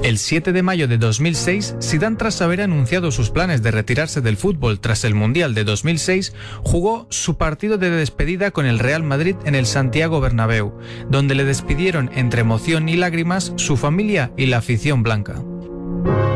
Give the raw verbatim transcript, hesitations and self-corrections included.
El siete de mayo de dos mil seis, Zidane, tras haber anunciado sus planes de retirarse del fútbol tras el Mundial de dos mil seis, jugó su partido de despedida con el Real Madrid en el Santiago Bernabéu, donde le despidieron entre emoción y lágrimas su familia y la afición blanca.